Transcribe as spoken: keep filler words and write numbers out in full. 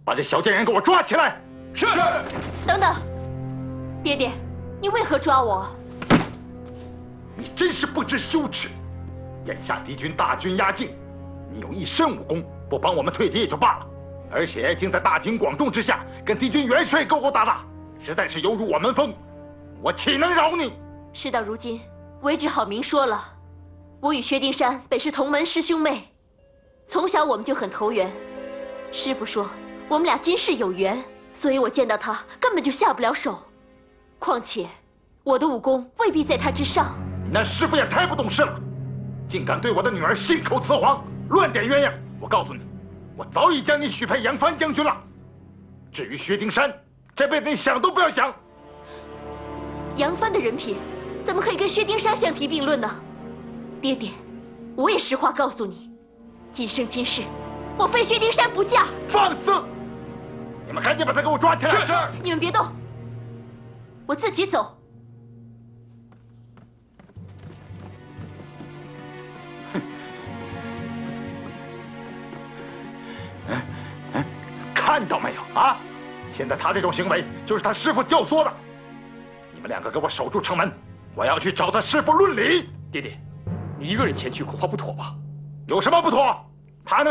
把这小贱人给我抓起来！ 是。 等等，爹爹，你为何抓我？ 你真是不知羞耻！眼下敌军大军压境，你有一身武功，不帮我们退敌也就罢了，而且竟在大庭广众之下跟敌军元帅勾勾搭搭，实在是有辱我门风，我岂能饶你？ 事到如今，为只好明说了。我与薛丁山本是同门师兄妹，从小我们就很投缘。师傅说我们俩今世有缘，所以我见到他根本就下不了手。况且我的武功未必在他之上。 你那师傅也太不懂事了，竟敢对我的女儿信口雌黄，乱点鸳鸯！我告诉你，我早已将你许配杨帆将军了。至于薛丁山，这辈子你想都不要想。 杨帆的人品怎么可以跟薛丁山相提并论呢？爹爹，我也实话告诉你，今生今世，我非薛丁山不嫁。 放肆！你们赶紧把他给我抓起来！ 是是。 你们别动，我自己走。 看到没有啊？现在他这种行为就是他师傅教唆的。你们两个给我守住城门，我要去找他师傅论理。 爹爹，你一个人前去恐怕不妥吧？ 有什么不妥？他能